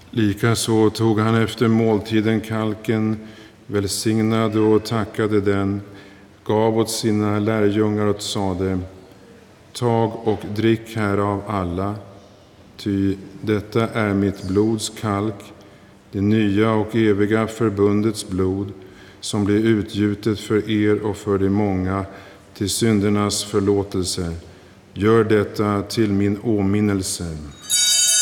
Likaså tog han efter måltiden kalken, välsignade och tackade den, gav åt sina lärjungar och sade: tag och drick härav alla, ty detta är mitt blods kalk, det nya och eviga förbundets blod, som blir utgjutet för er och för de många till syndernas förlåtelse. Gör detta till min åminnelse.